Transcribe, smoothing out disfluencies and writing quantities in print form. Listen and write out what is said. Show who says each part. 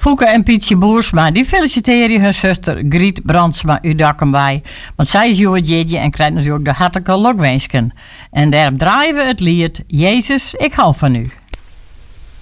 Speaker 1: Fouke en Pietje Boersma die feliciteren hun zuster Griet Brandsma uit Dakkenwij. Want zij is jouw jeetje en krijgt natuurlijk de hartelijke lokwensken. En daarom draaien we het lied Jezus, ik hou van u.